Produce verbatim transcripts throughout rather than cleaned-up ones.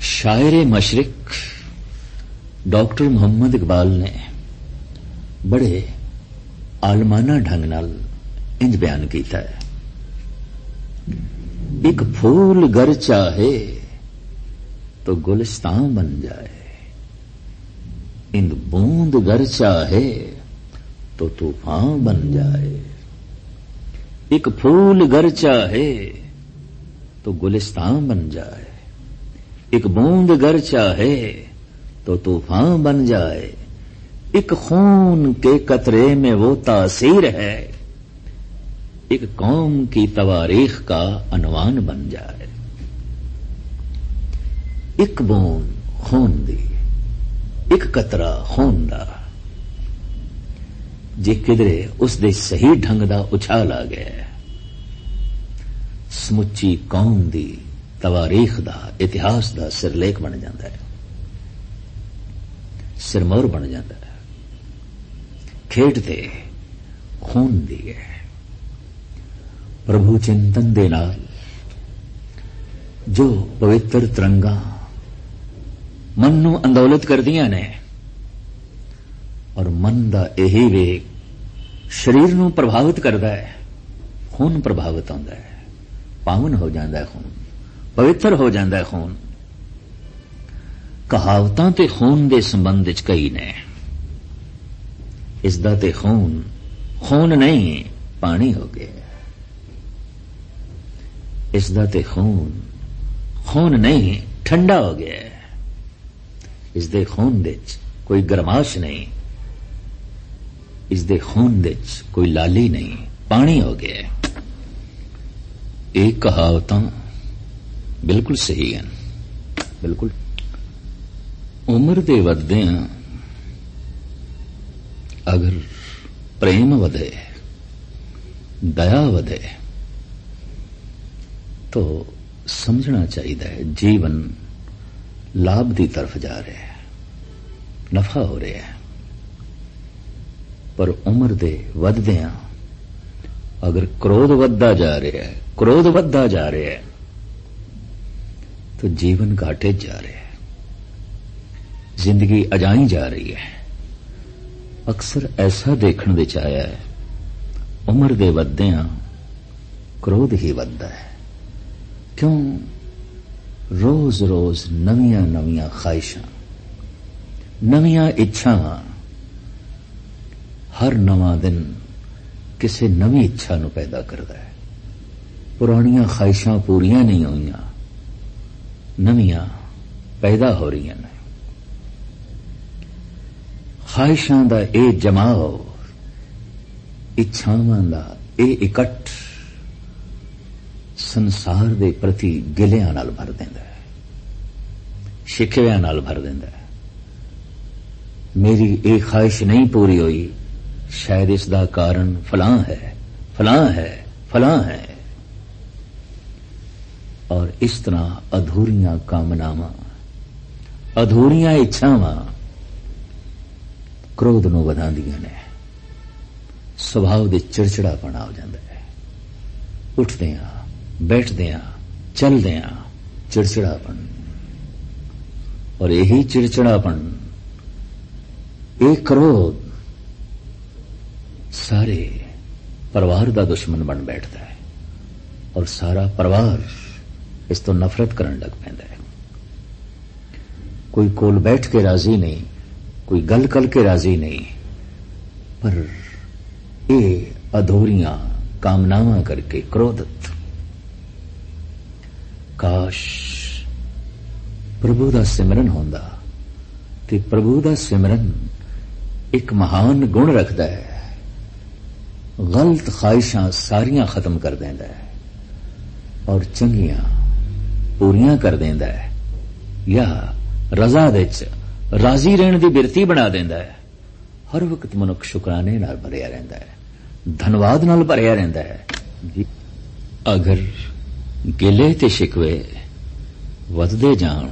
शायर मशरिक डॉक्टर मुहम्मद इकबाल ने बड़े आलमाना ढंग नाल इंज बयान किया है, एक फूल गर चाहे तो गुलिस्तान बन जाए, इंद बूंद गर चाहे तो तूफान बन जाए। एक फूल गर चाहे तो गुलिस्तान बन जाए, एक बूंद गर चाहे तो तूफान बन जाए। एक खून के कतरे में वो तासीर है, एक कौम की तवारीख का अनवान बन जाए। एक बूंद खून दी, एक कतरा खून दा, जे किधरे उस दे सही ढंग दा उछाल आ गया, समुची कौम दी तवारीख दा इतिहास दा सिरलेख बन जाता है, सिरमौर बन जाता है। खेड ते खून दी है। प्रभु चिंतन दे नाल जो पवित्र तरंगा मन नूं अंदोलित करदियां ने और मन दा यही वेग शरीर नूं प्रभावित करदा है, खून प्रभावित होंदा है, पावन हो जाता है खून, पवित्र हो जाता है खून। कहावतां ते खून दे संबंध च कई ने, इसदा ते खून खून नहीं पानी हो गया, इसदा ते खून खून नहीं ठंडा हो गया, इस दे खून दे च कोई गरमाश नहीं, इस दे खून दे च कोई लाली नहीं, पानी हो गया। एक कहावतां बिल्कुल सही है, बिल्कुल। उम्र दे वधदियां अगर प्रेम वधे, दया वधे तो समझना चाहिए जीवन लाभ की तरफ जा रहा है, नफा हो रहा है। पर उम्र दे वधदियां अगर क्रोध वधदा जा रहा है, क्रोध वधदा जा रहा है तो जीवन घाटे जा रहा है, जिंदगी अजाई जा रही है। अक्सर ऐसा देखने दे च आया है, उम्र दे वधदियां क्रोध ही वधदा है। क्यों? रोज रोज नवियां नवियां ख्वाहिशां, नवियां इच्छावां, हर नवा दिन किसी नवी इच्छा नूं पैदा करदा है। पुरानियां ख्वाहिशां पूरियां नहीं होईयां, नवियां पैदा हो रही हैं। ख्वाहिशां दा ए जमाव, इच्छावां दा ए इकट्ठ संसार दे प्रति गिलियां नाल भर देंदा है, शिकवियां नाल भर देंदा है। मेरी ए ख्वाहिश नहीं पूरी हुई, शायद इसदा कारण फलां है, फलां है, फलां है। और इस तरह अधूरियां कामनावां, अधूरियां इच्छावां क्रोध नूं वधांदियां ने, सुभाव दे चिड़चिड़ापन आ जांदा है। उठदियां, बैठदियां, चलदियां चिड़चिड़ापन, और यही चिड़चिड़ापन, एक क्रोध सारे परिवार का दुश्मन बन बैठता है और सारा परिवार इस तो नफरत करने लग पैंदा है। कोई कोल बैठ के राजी नहीं, कोई गल कर के राजी नहीं, पर ये अधूरियां कामनावां करके क्रोधित। काश प्रभु दा सिमरन होंदा, ते प्रभु दा सिमरन एक महान गुण रखता है, गलत ख्वाहिशां सारियां खत्म कर देंदा है और चंगियां पूरियां कर देंदा है, या रजा दे च राजी रहने की बिरती बना देंदा है। हर वक्त मनुख शुकराने नाल भरिया रहंदा है, धनवाद नाल भरिया रहंदा है। अगर गिले ते शिकवे वधदे जाण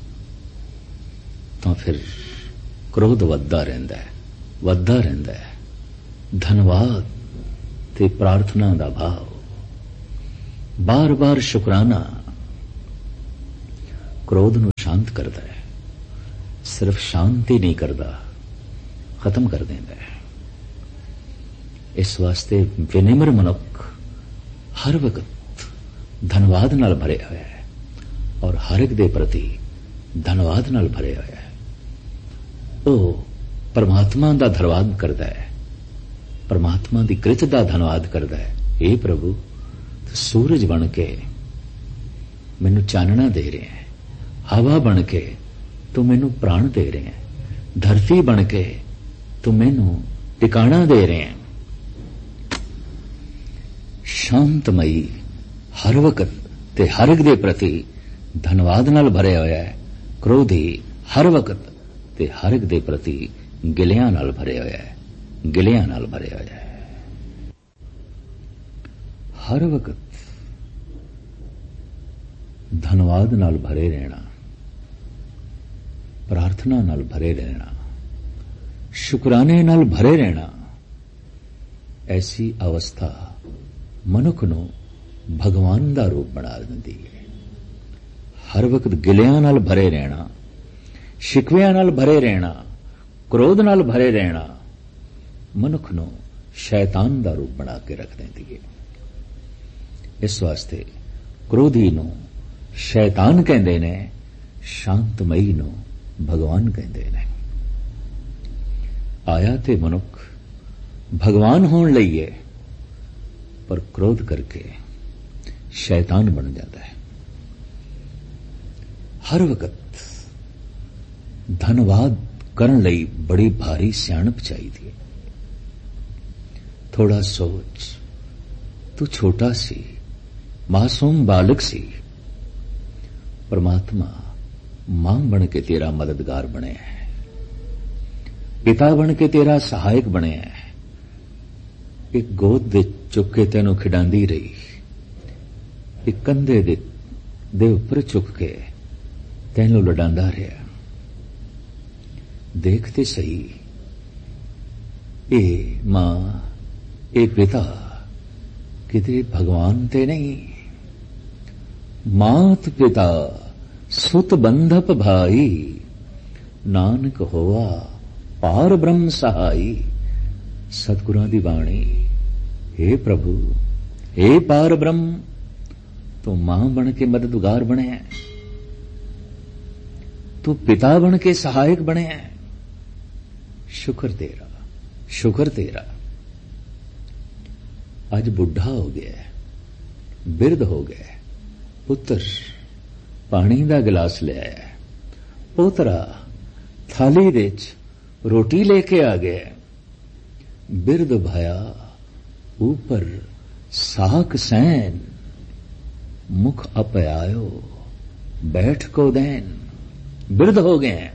तो फिर क्रोध वधदा रहंदा है, वधदा रहंदा है। धनवाद ते प्रार्थना दा भाव, बार बार शुकराना क्रोध नूं शांत करता है, सिर्फ शांत ही नहीं करता, खत्म कर देता है। इस वास्ते विनिम्र मनुख हर वक्त धनवाद नाल भरे होया है और हर एक दे प्रति धनवाद नाल भरे होया है। वो परमात्मा दा धनवाद करता है, परमात्मा दी कृत दा धनवाद करता है। हे प्रभु, सूरज बन के मैनू चानना दे रहे हैं, हवा बन के तू मैनू प्राण दे रहे हैं, धरती बन के तू मैनू टिकाणा दे रहे हैं। शांतमई हर वक्त ते हर एक दे प्रति धनवाद नाल भरे होया है। क्रोधी हर वक्त ते हर एक दे प्रति गिलियां नाल भरे होया है, गिलियां नाल भरे होया है। हर वक्त धनवाद नाल भरे रहना, प्रार्थना नाल भरे रहना, शुकराने नाल भरे रहना, ऐसी अवस्था मनुख नूं भगवान दा रूप बना दिंदी है। हर वक्त गिलियां नाल भरे रहना, शिकवियां नाल भरे रहना, क्रोध नाल भरे रहना मनुख नूं शैतान दा रूप बना के रख देंदी है। इस वास्ते क्रोधी नूं शैतान कहंदे ने, शांतमई नूं भगवान कहंदे ने। आया ते मनुख भगवान होण लई है, पर क्रोध करके शैतान बन जाता है। हर वक्त धनवाद करन लई बड़ी भारी सियाणप चाहिदी है। थोड़ा सोच, तू छोटा सी मासूम बालक सी, परमात्मा मां बन के तेरा मददगार बने है, पिता बन के तेरा सहायक बने है। एक गोद दे चुक के तेनों खिडांदी रही, एक कंधे दे दे उपर चुक के तेनों लडांदा रहा। देखते सही, ए मां ए पिता किते भगवान ते नहीं। मात पिता सुत बंधप भाई, नानक होवा पार ब्रह्म सहाई। सतगुरां दी बाणी, हे प्रभु, हे पार ब्रह्म, तू मां बन के मददगार बने है, तू पिता बन के सहायक बने है। शुक्र तेरा, शुक्र तेरा। आज बुढ़ा हो गया, बिरध हो गया, पुत्र पानी का गिलास ले आया, पोतरा थाली दे रोटी लेके आ गया। बिरध भाया ऊपर साक सैन, मुख अपयायो बैठ को दैन। बिरध हो गए,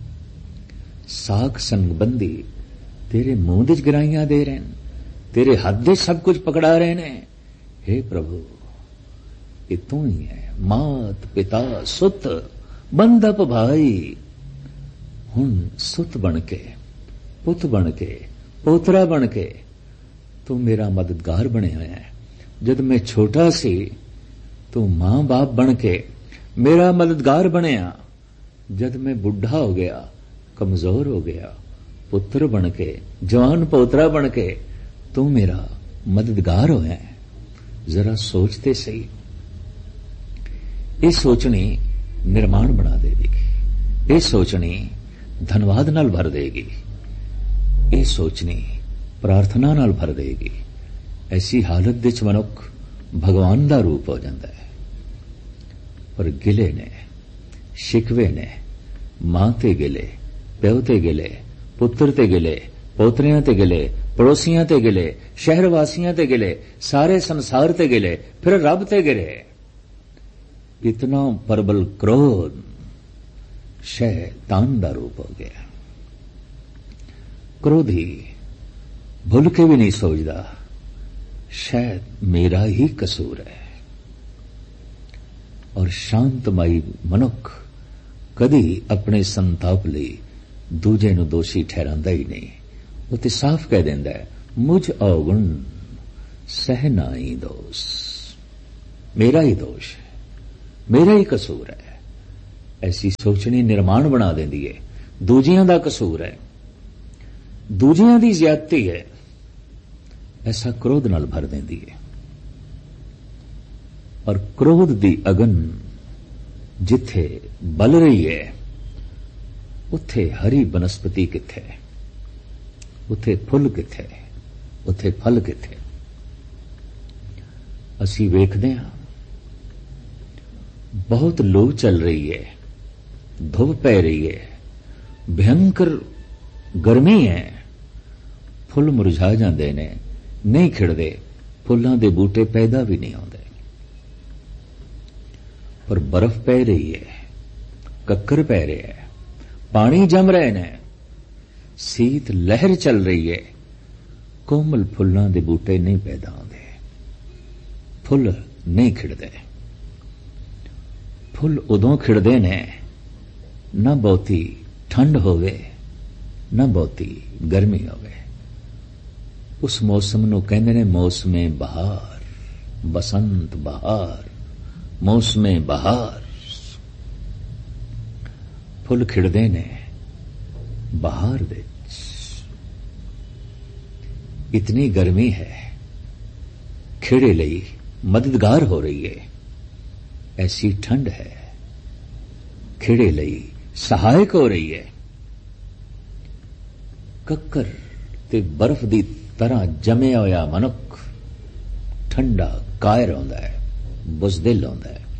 साक संगबंदी तेरे मुंह च गिराइयां दे रहे हैं, तेरे हाथ दे सब कुछ पकड़ा रहे ने। हे प्रभु, ये तू ही है, मात पिता सुत बंधप भाई। हुण सुत बन के, पुत बन के, पोतरा बन के तू मेरा मददगार बने हुए है। जद मैं छोटा सी, तू मां बाप बन के मेरा मददगार बनया। जद मैं बुढ़ा हो गया, कमजोर हो गया, पुत्र बन के, जवान पोतरा बन के तू मेरा मददगार हो है। जरा सोचते सही, ये सोचनी निर्माण बना देगी, ये सोचनी धनवाद नाल भर देगी, ये सोचनी प्रार्थना नाल भर देगी। ऐसी हालत विच मनुख भगवान दा रूप हो जाता है। पर गिले ने, शिकवे ने, मां ते गिले, प्यो ते गिले, पुत्र ते गिले, पोतरियां ते गिले, पड़ोसियां ते गिले, शहर वासियां ते गिले, सारे संसार ते गिले, फिर रब ते गिले। इतना प्रबल क्रोध शैतान दा रूप हो गया। क्रोधी भूल के भी नहीं सोचता शायद मेरा ही कसूर है। और शांतमई मनुख कदी अपने संताप लई दूजे नूं दोषी ठहरांदा ही नहीं। वो तो साफ कह देंदा है, मुझ अवगुण सहनाई दोष, मेरा ही दोष है, मेरा ही कसूर है। ऐसी सोचनी निर्माण बना देंदी है। दूजियां दा कसूर है, दूजियां दी ज्यादती है, ऐसा क्रोध नाल भर देंदी है। और क्रोध दी अगन जिथे बल रही है उत्थे हरी बनस्पति किथे, उत्थे फुल किथे, उत्थे फल किथे। असी वेखदे हां बहुत लू चल रही है, धुप पै रही है, भयंकर गर्मी है, फुल मुरझा जाते ने, नहीं खिड़दे, फुलों के बूटे पैदा भी नहीं होंदे। पर बर्फ पै रही है, कक्कर पै रहे है, पानी जम रहे ने, सीत लहर चल रही है, कोमल फुलों के बूटे नहीं पैदा होंदे, फुल नहीं खिड़दे। फुल उदों खिड़दे ने न बहुती ठंड होवे न बहुती गर्मी होवे। उस मौसम नूं कहंदे ने मौसमे बहार, बसंत बहार, मौसमे बहार। फुल खिड़दे ने बहार दे। इतनी गर्मी है, खिड़े लई मददगार हो रही है, ऐसी ठंड है, खिड़े लई सहायक हो रही है। कक्कर ते बर्फ दी तरह जमया होया मनुख ठंडा कायर होंदा है, बुज़दिल होंदा है।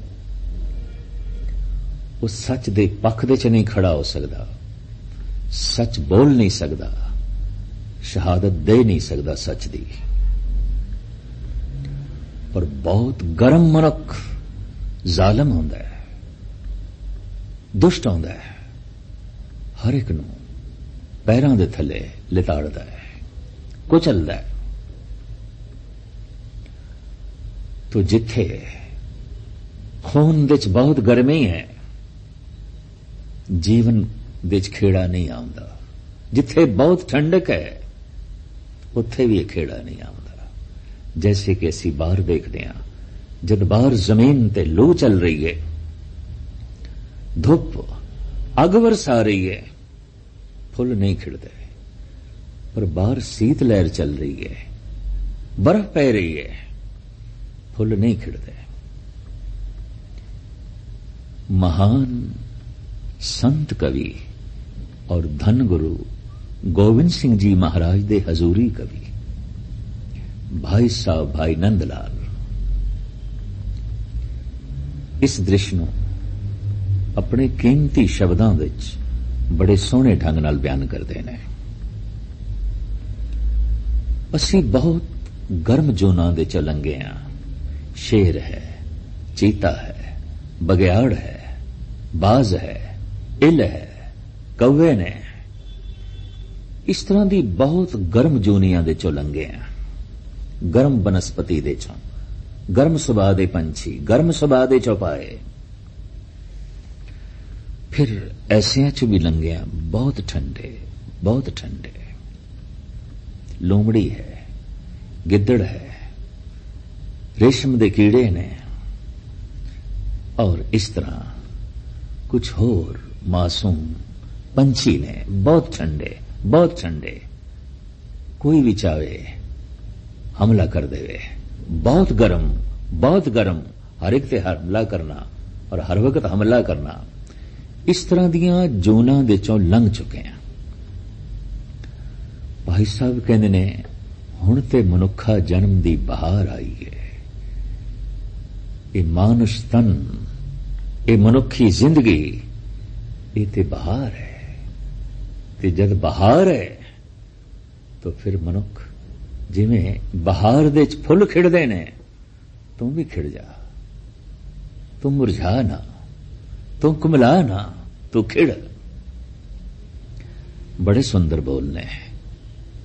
उस सच दे पक्ष दे च नहीं खड़ा हो सकदा, सच बोल नहीं सकदा, शहादत दे नहीं सकदा सच दी। पर बहुत गर्म मनुख जालिम होंदा है, दुष्ट होंदा है, हर एक नूं पैरां दे थले लिताड़दा है, कुचलदा है। तो जिथे खून दे च बहुत गर्मी है, जीवन दे च खेड़ा नहीं आउंदा। जिथे बहुत ठंडक है, उत्थे भी खेड़ा नहीं आउंदा। जैसे कि असी बाहर देखते हैं, जब बाहर जमीन ते लू चल रही है, धुप अग वरसा रही है, फुल नहीं खिड़ते। पर बाहर शीत लहर चल रही है, बर्फ पै रही है, फुल नहीं खिड़ते। महान संत कवि और धन गुरु गोविंद सिंह जी महाराज दे हजूरी कवि भाई साहब भाई नंदलाल इस दृश्य नूं अपने कीमती शब्दां विच बड़े सोहणे ढंग नाल बयान करते हैं। असी बहुत गर्म जोनां दे चों लंघे हां। शेर है, चीता है, बगियाड़ है, बाज है, इल है, कौवे ने, इस तरह की बहुत गर्म जोनियां दे चों लंघे हां। गर्म बनस्पति दे चों, गर्म सुभाਅ दे पंछी, गर्म सुभाਅ दे चौपाए। फिर ऐसियां च भी लंघे हां बहुत ठंडे, बहुत ठंडे। लोमड़ी है, गिद्दड़ है, रेशम दे कीड़े ने, और इस तरह कुछ होर मासूम पंछी ने, बहुत ठंडे, बहुत ठंडे। कोई भी चाहे हमला कर देवे, बहुत गर्म, बहुत गर्म, हर एक ते हमला करना और हर वक्त हमला करना। इस तरह दियां जोनां दे चों लंघ चुके हैं। भाई साहब कहंदे ने हुण ते मनुखा जन्म दी बहार आई है। ये मानुष तन, ये मनुखी जिंदगी, ये ते बहार है। ते जद बहार है तो फिर मनुख जिवें बहार दे च फुल खिड़दे ने, तू भी खिड़ जा, तू मुरझा ना, तू कुमला ना, तू खिड़। बड़े सुंदर बोल ने।